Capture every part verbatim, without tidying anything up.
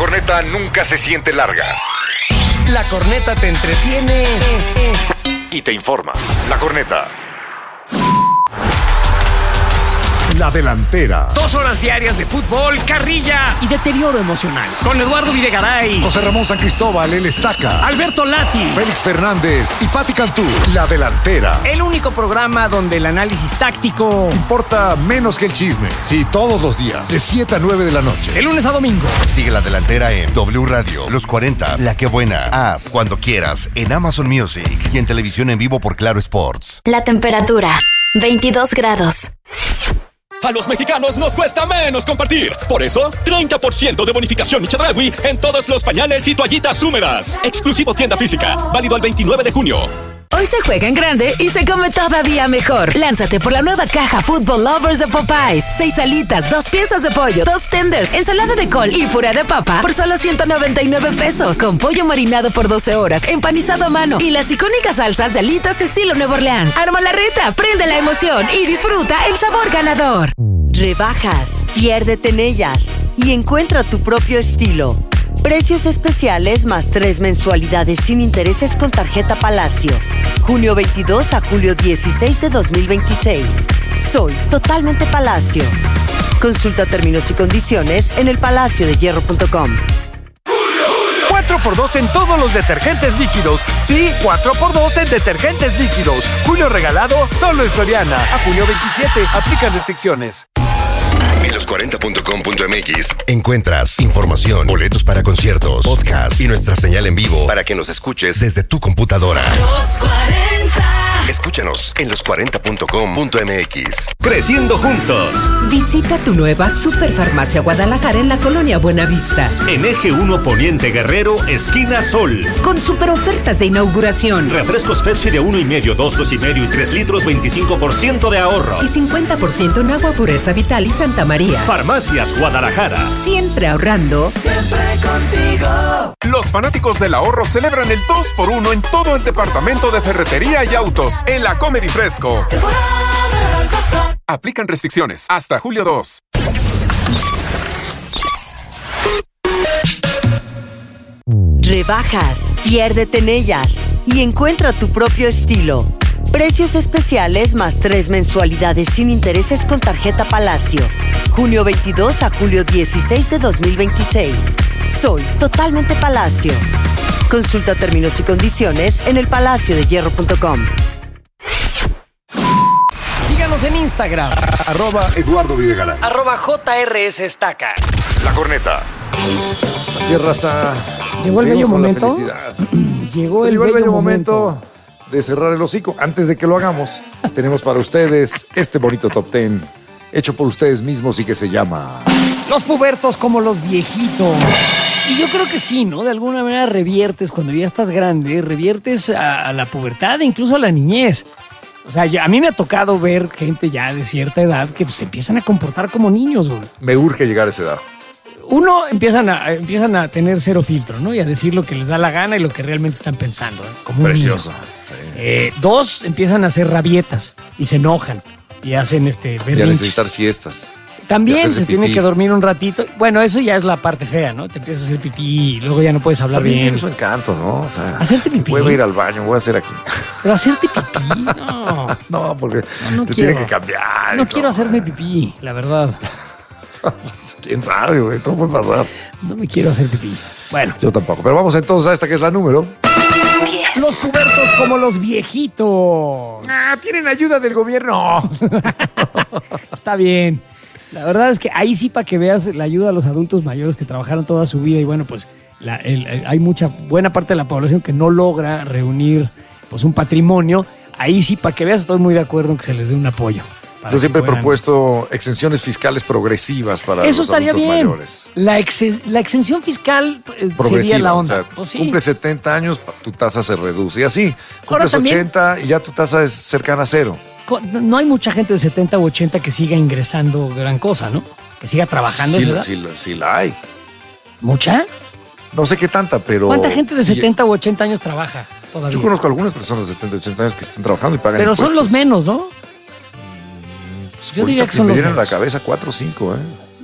corneta nunca se siente larga. La corneta te entretiene y te informa. La corneta. La delantera. Dos horas diarias de fútbol, carrilla y deterioro emocional. Con Eduardo Videgaray, José Ramón San Cristóbal, el Estaca, Alberto Lati, Félix Fernández y Pati Cantú. La delantera. El único programa donde el análisis táctico importa menos que el chisme. Sí, todos los días, de siete a nueve de la noche. De lunes a domingo. Sigue La Delantera en W Radio, Los cuarenta, La Que Buena, Haz, Cuando Quieras, en Amazon Music y en televisión en vivo por Claro Sports. La temperatura, veintidós grados. A los mexicanos nos cuesta menos compartir. Por eso, treinta por ciento de bonificación y Chedraui en todos los pañales y toallitas húmedas. Exclusivo tienda física. Válido el veintinueve de junio. Hoy se juega en grande y se come todavía mejor. Lánzate por la nueva caja Football Lovers de Popeyes. Seis alitas, dos piezas de pollo, dos tenders, ensalada de col y puré de papa por solo ciento noventa y nueve pesos. Con pollo marinado por doce horas, empanizado a mano y las icónicas salsas de alitas estilo Nueva Orleans. Arma la reta, prende la emoción y disfruta el sabor ganador. Rebajas, piérdete en ellas y encuentra tu propio estilo. Precios especiales más tres mensualidades sin intereses con tarjeta Palacio. Junio veintidós a julio dieciséis de dos mil veintiséis. Soy totalmente Palacio. Consulta términos y condiciones en el palacio de hierro punto com. cuatro por dos en todos los detergentes líquidos. Sí, cuatro por dos en detergentes líquidos. Julio regalado solo en Soriana. A junio veintisiete. Aplican restricciones. En los cuarenta punto com punto m x encuentras información, boletos para conciertos, podcast y nuestra señal en vivo para que nos escuches desde tu computadora. Los cuarenta. Escúchanos en los cuarenta punto com punto m x. Creciendo juntos. Visita tu nueva Superfarmacia Guadalajara en la colonia Buenavista. En Eje uno Poniente Guerrero, esquina Sol. Con super ofertas de inauguración. Refrescos Pepsi de uno y medio, dos, dos y medio y tres litros, veinticinco por ciento de ahorro. Y cincuenta por ciento en agua pureza vital y Santa María. Farmacias Guadalajara. Siempre ahorrando. Siempre contigo. Los fanáticos del ahorro celebran el dos por uno en todo el departamento de ferretería y autos en la Comedy Fresco. Aplican restricciones hasta julio dos. Rebajas, piérdete en ellas y encuentra tu propio estilo. Precios especiales más tres mensualidades sin intereses con tarjeta Palacio. Junio veintidós a julio dieciséis de dos mil veintiséis. Soy totalmente Palacio. Consulta términos y condiciones en el palacio de hierro punto com. Síganos en Instagram. Arroba Eduardo Videgaray. Arroba J R S Estaca. La corneta. Así es, raza. Llegó el bello momento. Llegó el, bello, bello momento de cerrar el hocico. Antes de que lo hagamos, tenemos para ustedes este bonito top ten hecho por ustedes mismos y que se llama Los pubertos como los viejitos. Y yo creo que sí, ¿no? De alguna manera reviertes, cuando ya estás grande, reviertes a, a la pubertad e incluso a la niñez. O sea, ya, a mí me ha tocado ver gente ya de cierta edad que pues, se empiezan a comportar como niños, güey. Me urge llegar a esa edad. Uno, empiezan a, empiezan a tener cero filtro, ¿no? Y a decir lo que les da la gana y lo que realmente están pensando, ¿eh? Como precioso. Sí. Eh, dos, empiezan a hacer rabietas y se enojan y hacen este berrinches. Y a necesitar siestas. También se tiene que dormir un ratito. Bueno, eso ya es la parte fea, ¿no? Te empiezas a hacer pipí y luego ya no puedes hablar también bien. Tiene su encanto, ¿no? O sea, hacerte pipí. Voy a ir al baño, voy a hacer aquí. Pero hacerte pipí, no. No, porque no, no te quiero. tiene que cambiar. No quiero hacerme pipí, la verdad. ¿Quién sabe, güey? Todo puede pasar. No me quiero hacer pipí. Bueno. Yo tampoco. Pero vamos entonces a esta que es la número diez. Los pubertos como los viejitos. Ah, tienen ayuda del gobierno. Está bien. La verdad es que ahí sí, para que veas la ayuda a los adultos mayores que trabajaron toda su vida y bueno, pues la, el, el, hay mucha, buena parte de la población que no logra reunir pues un patrimonio. Ahí sí, para que veas, estoy muy de acuerdo en que se les dé un apoyo. Yo siempre he propuesto exenciones fiscales progresivas para Eso los estaría adultos bien. mayores. La, ex, la exención fiscal eh, Progresiva, sería la onda. O sea, pues sí. Cumples setenta años, tu tasa se reduce. Y así, cumples también, ochenta y ya tu tasa es cercana a cero. No hay mucha gente de setenta u ochenta que siga ingresando gran cosa, ¿no? Que siga trabajando. Sí, esa edad. sí, sí la hay. ¿Mucha? No sé qué tanta, pero... ¿Cuánta gente de setenta u ochenta años trabaja todavía? Yo conozco algunas personas de setenta, ochenta años que están trabajando y pagan Pero impuestos. son los menos, ¿no? Pues Yo diría que son me los dieron menos. la cabeza cuatro o cinco, ¿eh?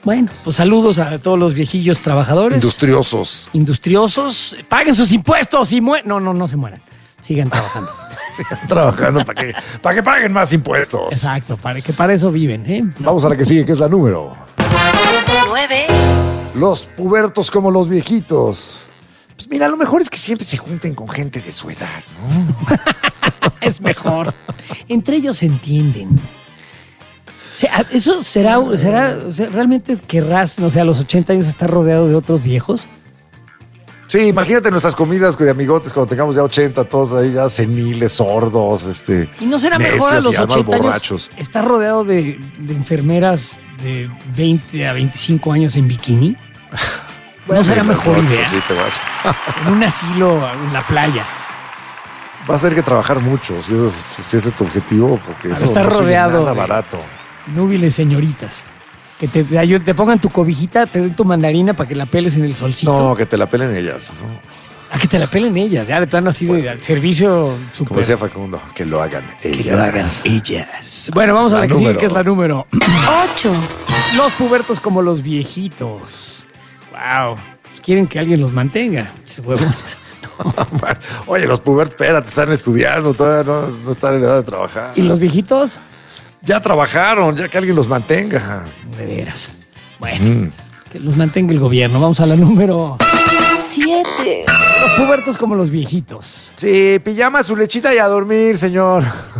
Bueno, pues saludos a todos los viejillos trabajadores. Industriosos. Industriosos. Paguen sus impuestos y mueran. No, no, no se mueran. Sigan trabajando. Sigan trabajando para que, para que paguen más impuestos. Exacto, para que para eso viven, ¿eh? No. Vamos a la que sigue, que es la número nueve. Los pubertos como los viejitos. Pues mira, lo mejor es que siempre se junten con gente de su edad, ¿no? Es mejor. Entre ellos se entienden. O sea, ¿eso será, será o sea, realmente querrás, no sé, a los ochenta años estar rodeado de otros viejos? Sí, imagínate nuestras comidas de amigotes cuando tengamos ya ochenta, todos ahí ya seniles, sordos, este. ¿Y no será mejor a los ochenta borrachos. años estar rodeado de, de enfermeras de veinte a veinticinco años en bikini? Bueno, ¿No será mejor borrachos, idea? Sí, te vas. En un asilo en la playa. Vas a tener que trabajar mucho, si, eso es, si ese es tu objetivo, porque Para eso estar no es rodeado nada de- barato. Núbiles señoritas. Que te, te, ayuden- te pongan tu cobijita, te den tu mandarina para que la peles en el solcito. No, que te la pelen ellas, ¿no? A que te la pelen ellas, ya de plano así de servicio Como super. decía Facundo, que lo hagan ellas. Que lo hagan ellas. Bueno, vamos a la, La que sigue, número. que es la número. ocho. Los pubertos como los viejitos. Wow. Pues quieren que alguien los mantenga. Esos huevones. Oye, los pubertos, espérate, están estudiando, todavía no, no están en edad de trabajar. ¿Y los viejitos? Ya trabajaron, ya que alguien los mantenga. De veras. Bueno, que los mantenga el gobierno. Vamos a la número. siete. Los pubertos como los viejitos. Sí, pijama, su lechita y a dormir, señor.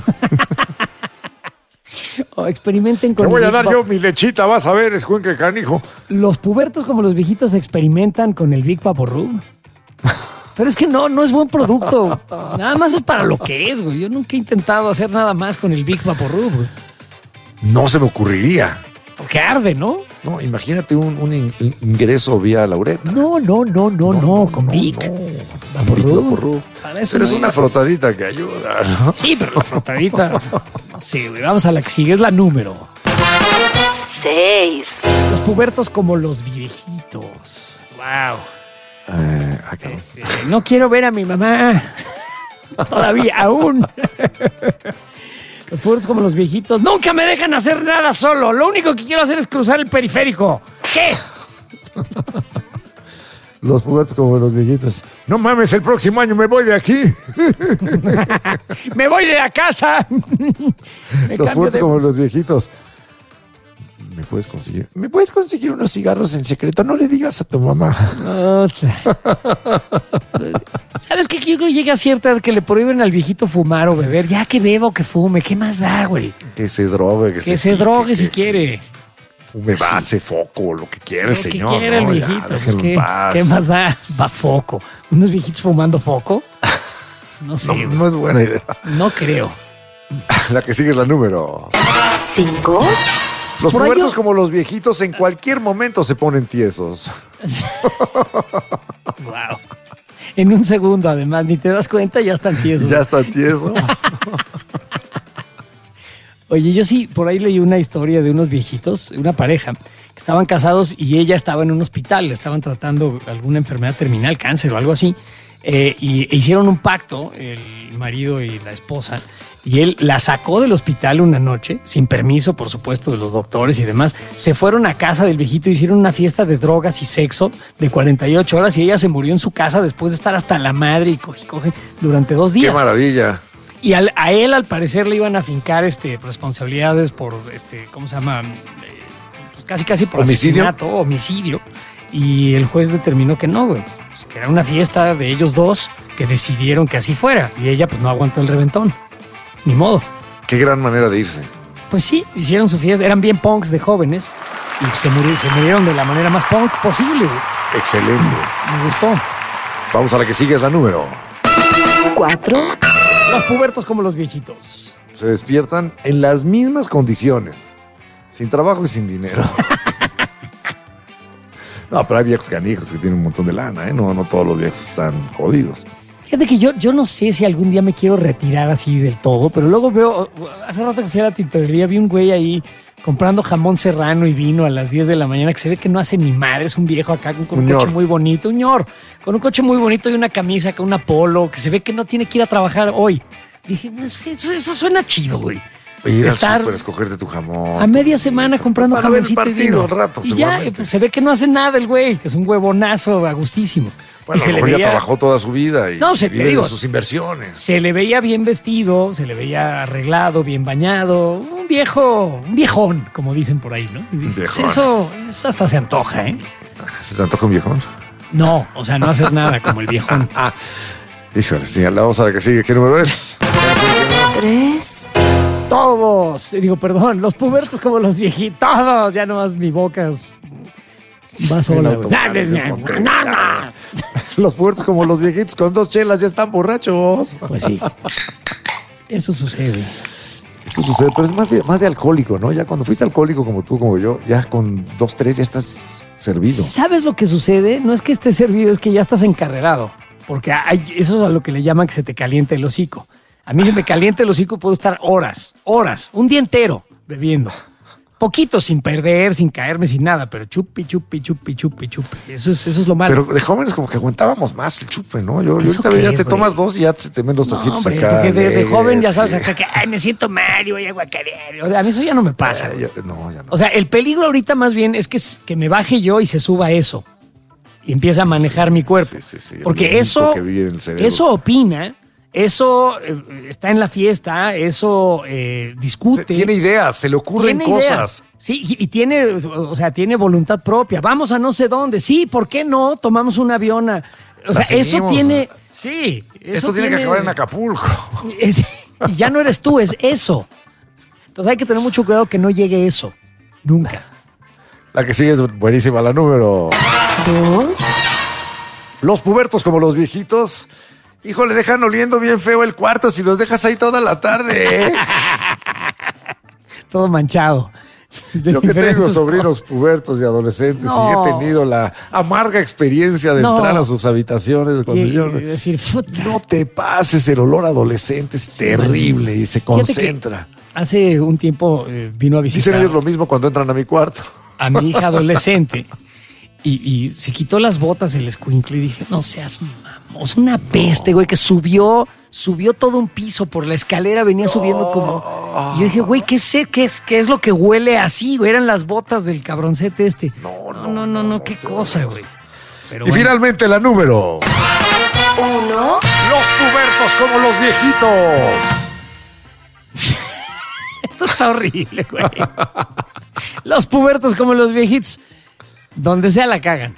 O experimenten con Te voy el a dar Big yo Pap- mi lechita, vas a ver, es que canijo. Los pubertos como los viejitos experimentan con el Big Papo Rub. Pero es que no, no es buen producto. Nada más es para lo que es, güey. Yo nunca he intentado hacer nada más con el Big Papo Rub, güey. No se me ocurriría. Porque arde, ¿no? No, imagínate un, un in- in- ingreso vía la uretra. No, no, no, no, no, con Vic. Vaporrub. Vaporrub. Para eso Pero es no una frotadita que ayuda, ¿no? Sí, pero la frotadita. No sé, güey. Vamos a la que sigue. Es la número. seis. Los pubertos como los viejitos. Wow. Eh, acá. Este, no quiero ver a mi mamá. Todavía, aún. Los pubertos como los viejitos. Nunca me dejan hacer nada solo. Lo único que quiero hacer es cruzar el periférico. ¿Qué? Los pubertos como los viejitos. No mames, el próximo año me voy de aquí. Me voy de la casa. Me Los cambio pubertos de- como los viejitos. ¿Me puedes conseguir? ¿Me puedes conseguir unos cigarros en secreto? No le digas a tu mamá. Otra. ¿Sabes qué? Yo creo que llega a cierta edad que le prohíben al viejito fumar o beber. Ya que beba o que fume. ¿Qué más da, güey? Que se drogue, que, Que se pique, drogue que si quiere. Fume base, foco, lo que quiera el Lo señor. que quiere ¿no? el Ya, viejito. Pues, déjenlo en ¿qué, paz. ¿Qué más da? Va foco. ¿Unos viejitos fumando foco? No sé. No, güey. no es buena idea. No creo. La que sigue es la número. cinco. Los Por ahí pubertos yo- como los viejitos en cualquier momento se ponen tiesos. Wow. En un segundo, además, ni te das cuenta, ya están tiesos. Ya está tieso. Oye, yo sí, por ahí leí una historia de unos viejitos, una pareja, que estaban casados y ella estaba en un hospital, le estaban tratando alguna enfermedad terminal, cáncer o algo así, eh, y e hicieron un pacto, el marido y la esposa, y él la sacó del hospital una noche, sin permiso, por supuesto, de los doctores y demás. Se fueron a casa del viejito, hicieron una fiesta de drogas y sexo de cuarenta y ocho horas y ella se murió en su casa después de estar hasta la madre y coge, y coge durante dos Qué días. maravilla. Y al- a él, al parecer, le iban a fincar este, responsabilidades por, este, ¿cómo se llama? Eh, pues casi, casi por ¿Homicidio? asesinato, homicidio. Y el juez determinó que no, güey. Pues que era una fiesta de ellos dos que decidieron que así fuera. Y ella, pues, no aguantó el reventón. Ni modo. Qué gran manera de irse. Pues sí, hicieron su fiesta. Eran bien punks de jóvenes. Y se murieron, se murieron de la manera más punk posible, güey. Excelente. Me gustó. Vamos a la que sigue, es la número. cuatro. Los pubertos como los viejitos. Se despiertan en las mismas condiciones. Sin trabajo y sin dinero. No, pero hay viejos canijos que tienen un montón de lana, ¿eh? No, no todos los viejos están jodidos. Fíjate que yo, yo no sé si algún día me quiero retirar así del todo, pero luego veo, hace rato que fui a la tintorería, vi un güey ahí comprando jamón serrano y vino a las diez de la mañana, que se ve que no hace ni madre, es un viejo acá con, con un Uñor. coche muy bonito, un ñor, con un coche muy bonito y una camisa, con una polo, que se ve que no tiene que ir a trabajar hoy. Dije, "Pues, eso, eso suena chido, güey. Ir estar al súper, escogerte tu jamón. a media semana comprando Para ver el jamoncito y partido vino. al rato, y ya, seguramente. pues, se ve que no hace nada el güey, que es un huevonazo a gustísimo. Bueno, y se a lo le mejor ya veía, trabajó toda su vida y No, se- te vive de digo, sus inversiones. se le veía bien vestido, se le veía arreglado, bien bañado, un viejo, un viejón, como dicen por ahí, ¿no? Y dije, pues viejón. eso, eso hasta se antoja, ¿eh? ¿Se te antoja un viejón? No, o sea, no hacer nada como el viejón. Ah, híjole, sí, vamos a la que sigue. ¿Qué número es? Tres. Todos, digo, perdón, los pubertos como los viejitos, todos, ya nomás mi boca es- va sola, güey. No, no, no. Los puertos como los viejitos con dos chelas ya están borrachos. Pues sí, eso sucede. Eso sucede, pero es más, bien- más de alcohólico, ¿no? Ya cuando fuiste alcohólico como tú, como yo, ya con dos, tres ya estás servido. ¿Sabes lo que sucede? No es que estés servido, es que ya estás encarrerado. Porque hay, eso es a lo que le llaman que se te caliente el hocico. A mí se me calienta el hocico, puedo estar horas, horas, un día entero bebiendo. Poquito, sin perder, sin caerme, sin nada, pero chupi, chupi, chupi, chupi, chupi. Eso es, eso es lo malo. Pero de jóvenes como que aguantábamos más el chupe, ¿no? Yo, yo ¿Eso ahorita qué ya es, te güey? tomas dos y ya se te ven los No, ojitos hombre, acá. porque de, de alegres, joven ya sabes sí. acá que, ay, me siento mal y voy a guacarear. O sea, a mí eso ya no me pasa. Ay, ya- no, ya no. O sea, el peligro ahorita más bien es que, que me baje yo y se suba eso. Y empieza a manejar mi cuerpo. Sí, sí, sí, el Porque mito eso, que vive en el cerebro. eso opina, eso eh, está en la fiesta, eso eh, discute. Tiene ideas, se le ocurren Tiene cosas. ideas. Sí, y, y tiene, o sea, tiene voluntad propia. Vamos a no sé dónde. Sí, ¿por qué no? Tomamos un avión a... O sea, eso seguimos. tiene... Sí. Eso Esto tiene, que acabar en Acapulco. es- y ya no eres tú, es eso. Entonces hay que tener mucho cuidado que no llegue eso. Nunca. La que sigue es buenísima, la número. Dos. Los pubertos como los viejitos. Híjole, dejan oliendo bien feo el cuarto si los dejas ahí toda la tarde. ¿eh? Todo manchado. De Yo que tengo diferentes sobrinos pubertos y adolescentes No. y he tenido la amarga experiencia de No. entrar a sus habitaciones cuando Y- yo... y decir, "Puta". No te pases, el olor adolescente es terrible y se Fíjate que concentra. Hace un tiempo eh, vino a Dicen visitar ellos lo mismo cuando entran a mi cuarto. a mi hija adolescente y, y se quitó las botas el escuincle y dije, no seas mamos, una peste, güey, que subió, subió todo un piso por la escalera, venía subiendo como... Y yo dije, güey, ¿qué sé? ¿Qué es, qué es lo que huele así, güey? Eran las botas del cabroncete este. No, no, no, no, no, qué cosa, güey. Pero Y bueno. finalmente la número. Uno. Los pubertos como los viejitos. Esto está horrible, güey. Los pubertos como los viejitos, donde sea la cagan.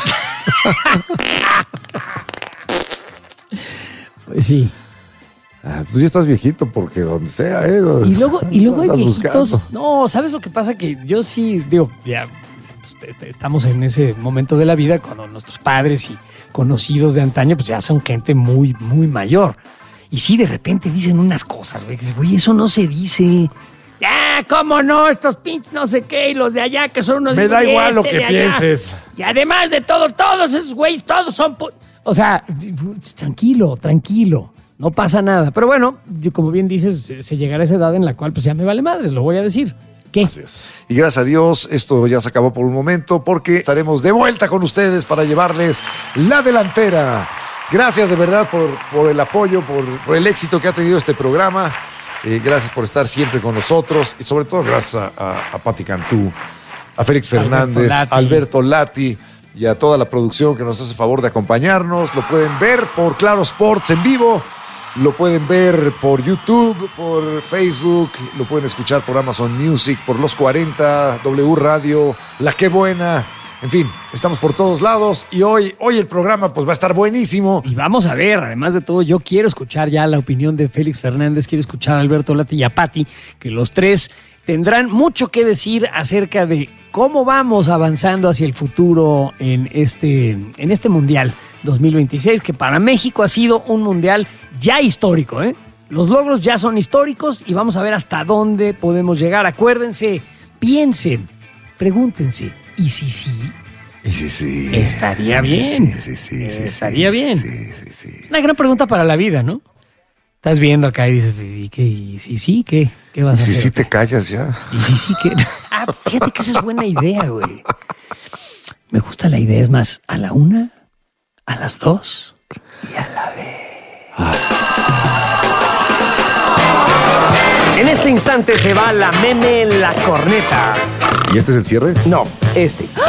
Pues sí. Ah, tú ya estás viejito porque donde sea, ¿eh? Y luego, y luego hay Andas viejitos. buscando. No, ¿sabes lo que pasa? Que yo sí, digo, ya pues, est- estamos en ese momento de la vida cuando nuestros padres y conocidos de antaño, pues ya son gente muy, muy mayor. Y sí, de repente dicen unas cosas, güey, que dices, güey, eso no se dice. Ah, ¿cómo no? Estos pinches no sé qué, y los de allá que son unos... Me da y igual lo este que de allá. pienses. Y además de todo, todos esos güeyes, todos son... pu- O sea, tranquilo, tranquilo. No pasa nada. Pero bueno, yo, como bien dices, se, se llegará a esa edad en la cual pues ya me vale madres, lo voy a decir. ¿Qué? Así es. Y gracias a Dios, esto ya se acabó por un momento porque estaremos de vuelta con ustedes para llevarles la delantera. Gracias de verdad por, por el apoyo, por, por el éxito que ha tenido este programa. Eh, gracias por estar siempre con nosotros y sobre todo gracias a, a, a Pati Cantú, a Félix Fernández, Lati. Alberto Lati y a toda la producción que nos hace favor de acompañarnos. Lo pueden ver por Claro Sports en vivo. Lo pueden ver por YouTube, por Facebook, lo pueden escuchar por Amazon Music, por Los cuarenta, W Radio, La Qué Buena. En fin, estamos por todos lados y hoy, hoy el programa pues va a estar buenísimo. Y vamos a ver, además de todo, yo quiero escuchar ya la opinión de Félix Fernández, quiero escuchar a Alberto Lati y a Pati, que los tres tendrán mucho que decir acerca de cómo vamos avanzando hacia el futuro en este, en este Mundial dos mil veintiséis, que para México ha sido un Mundial ya histórico, ¿eh? Los logros ya son históricos y vamos a ver hasta dónde podemos llegar. Acuérdense, piensen, pregúntense, ¿y si sí? Y sí, sí. Estaría bien. Sí, sí, sí, sí, Estaría sí, bien. Sí, sí, sí. Es una gran pregunta para la vida, ¿no? Estás viendo acá y dices, ¿y qué? ¿Y si sí? ¿Qué? ¿Qué vas Y a si hacer? sí te callas ya. ¿Y si sí? ¿Qué? Ah, fíjate que esa es buena idea, güey. Me gusta la idea. Es más, a la una, a las dos y a la vez. En este instante se va la meme la corneta. ¿Y este es el cierre? No, este.